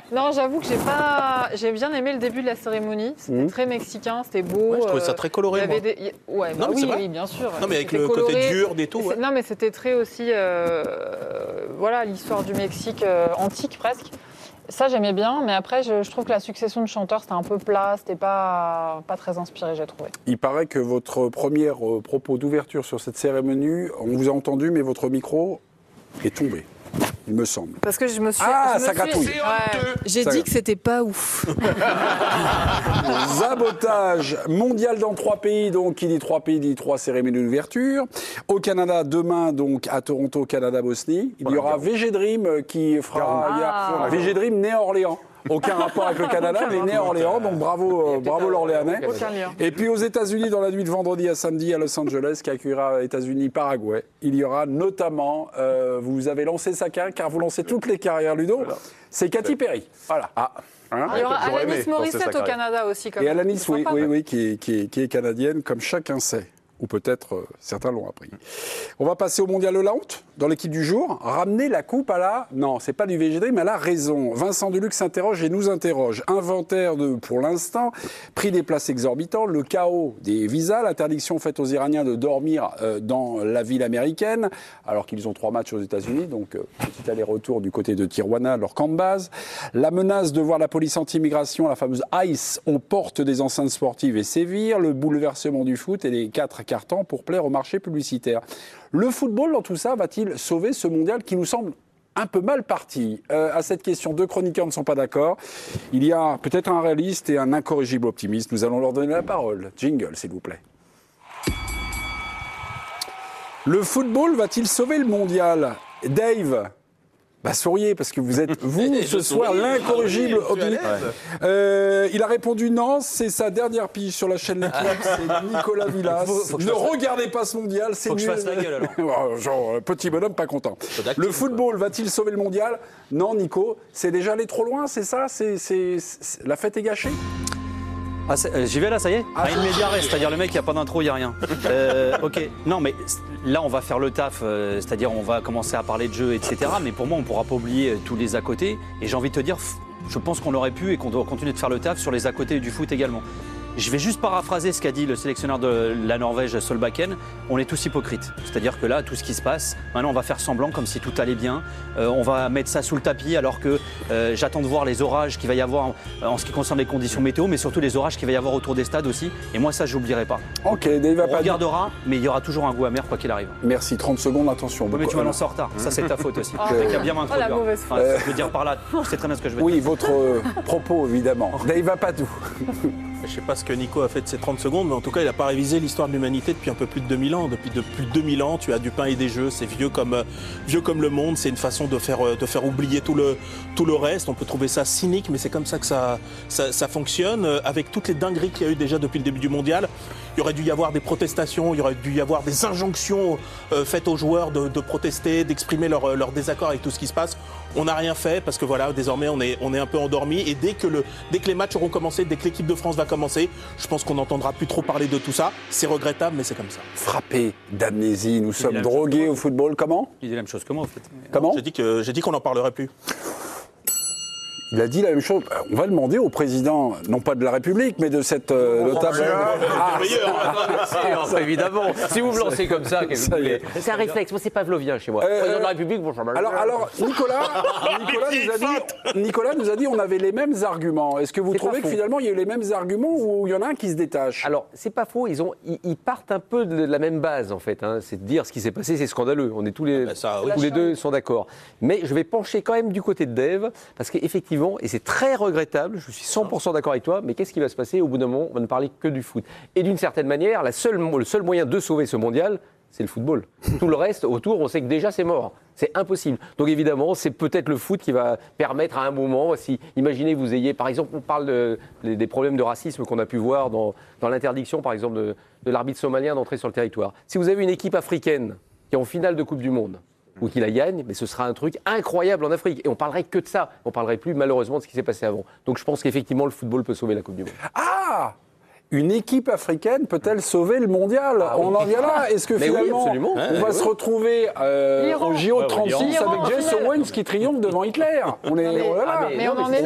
Non, j'avoue que j'ai bien aimé le début de la cérémonie. C'était très mexicain, c'était beau. Ouais, je trouvais ça très coloré. Il y avait Ouais, non, mais oui, bien sûr. Non, mais avec le côté dur des tout. Non, mais c'était très aussi, voilà, l'histoire du Mexique antique presque. Ça, j'aimais bien, mais après, je trouve que la succession de chanteurs, c'était un peu plat, c'était pas très inspiré, j'ai trouvé. Il paraît que votre premier propos d'ouverture sur cette cérémonie, on vous a entendu, mais votre micro est tombé, il me semble. Parce que je me suis... ça gratouille. J'ai dit que c'était pas ouf. Sabotage mondial dans 3 pays, donc qui dit 3 pays dit 3 cérémonies d'ouverture. Au Canada, demain, donc à Toronto, Canada-Bosnie, il y aura VG Dream qui fera... VG Dream né à Orléans. Aucun rapport avec le Canada, mais né à Orléans, donc bravo l'Orléanais. Et puis aux États-Unis, dans la nuit de vendredi à samedi à Los Angeles, qui accueillera États-Unis-Paraguay, il y aura notamment, vous avez lancé sa carrière, car vous lancez toutes les carrières, Ludo, c'est Katy Perry. Voilà. Il y aura Alanis Morissette au Canada aussi. Et Alanis, oui, qui est canadienne, comme chacun sait. Ou peut-être certains l'ont appris. On va passer au Mondial de la honte, dans l'équipe du jour. Ramener la coupe à la... Non, c'est pas du VGD, mais à la raison. Vincent Deluc s'interroge et nous interroge. Inventaire pour l'instant, prix des places exorbitants, le chaos des visas, l'interdiction faite aux Iraniens de dormir dans la ville américaine, alors qu'ils ont 3 matchs aux États-Unis, donc petit aller-retour du côté de Tijuana, leur camp de base. La menace de voir la police anti-immigration, la fameuse ICE, on porte des enceintes sportives et sévir, le bouleversement du foot et les 4 cartons pour plaire au marché publicitaire. Le football, dans tout ça, va-t-il sauver ce mondial qui nous semble un peu mal parti? À cette question, 2 chroniqueurs ne sont pas d'accord. Il y a peut-être un réaliste et un incorrigible optimiste. Nous allons leur donner la parole. Jingle, s'il vous plaît. Le football va-t-il sauver le mondial? Dave, souriez, parce que vous êtes, ce soir, l'incorrigible optimiste. Il a répondu non, c'est sa dernière pige sur la chaîne L'Équipe, c'est Nicolas Villas. Ne regardez pas ce mondial, c'est nul. Faut que je fasse la gueule, alors. Genre, petit bonhomme pas content. Le football va-t-il sauver le mondial? Non, Nico, c'est déjà allé trop loin, c'est ça? La fête est gâchée? J'y vais là, ça y est une média reste, c'est-à-dire le mec, il n'y a pas d'intro, il n'y a rien. Ok, non mais là on va faire le taf, c'est-à-dire on va commencer à parler de jeu, etc. Mais pour moi on ne pourra pas oublier tous les à côté. Et j'ai envie de te dire, je pense qu'on aurait pu et qu'on doit continuer de faire le taf sur les à côté du foot également. Je vais juste paraphraser ce qu'a dit le sélectionneur de la Norvège, Solbakken. On est tous hypocrites. C'est-à-dire que là, tout ce qui se passe, maintenant on va faire semblant comme si tout allait bien. On va mettre ça sous le tapis alors que j'attends de voir les orages qu'il va y avoir en ce qui concerne les conditions météo, mais surtout les orages qu'il va y avoir autour des stades aussi. Et moi, ça, je n'oublierai pas. Ok, Dave on regardera, mais il y aura toujours un goût amer quoi qu'il arrive. Merci, 30 secondes, attention. Oui, mais tu vas lancer en retard. Ça, c'est ta faute aussi. Tu as bien m'introduire. Je veux dire par là, je sais très bien ce que je veux dire. Oui, votre propos, évidemment. Dave Apadou. Je ne sais pas ce que Nico a fait de ces 30 secondes, mais en tout cas, il n'a pas révisé l'histoire de l'humanité depuis un peu plus de 2000 ans. Depuis plus de 2000 ans, tu as du pain et des jeux. C'est vieux comme le monde. C'est une façon de faire oublier tout le reste. On peut trouver ça cynique, mais c'est comme ça que ça fonctionne. Avec toutes les dingueries qu'il y a eu déjà depuis le début du mondial, il y aurait dû y avoir des protestations, il y aurait dû y avoir des injonctions faites aux joueurs de protester, d'exprimer leur désaccord avec tout ce qui se passe. On n'a rien fait parce que voilà, désormais on est un peu endormi. Et dès que les matchs auront commencé, dès que l'équipe de France va commencer, je pense qu'on n'entendra plus trop parler de tout ça. C'est regrettable, mais c'est comme ça. Frappé d'amnésie, nous sommes drogués au football. Comment? Il dit la même chose que moi, en fait. Comment? J'ai dit qu'on n'en parlerait plus. Il a dit la même chose. On va demander au président, non pas de la République, mais de cette notable... Évidemment. Si vous me lancez comme ça, c'est un réflexe. Moi, c'est pavlovien chez moi. Président de la République, bon, alors Nicolas nous a dit on avait les mêmes arguments. Est-ce que vous trouvez que finalement, il y a eu les mêmes arguments ou il y en a un qui se détache? Alors, c'est pas faux. Ils partent un peu de la même base, en fait. C'est de dire ce qui s'est passé, c'est scandaleux. On est tous les deux sont d'accord. Mais je vais pencher quand même du côté de Dave, parce qu'effectivement, et c'est très regrettable, je suis 100% d'accord avec toi, mais qu'est-ce qui va se passer? Au bout d'un moment, on va ne parler que du foot. Et d'une certaine manière, le seul moyen de sauver ce mondial, c'est le football. Tout le reste autour, on sait que déjà c'est mort. C'est impossible. Donc évidemment, c'est peut-être le foot qui va permettre à un moment, si imaginez vous ayez, par exemple, on parle des problèmes de racisme qu'on a pu voir dans l'interdiction, par exemple, de l'arbitre somalien d'entrer sur le territoire. Si vous avez une équipe africaine qui est en finale de Coupe du Monde, ou qui la gagne, mais ce sera un truc incroyable en Afrique. Et on parlerait que de ça. On parlerait plus, malheureusement, de ce qui s'est passé avant. Donc je pense qu'effectivement, le football peut sauver la Coupe du Monde. Ah! Une équipe africaine peut-elle sauver le mondial? On en vient là. Est-ce que finalement, on va se retrouver au JO 36 avec Jesse Owens qui triomphe devant Hitler? On en est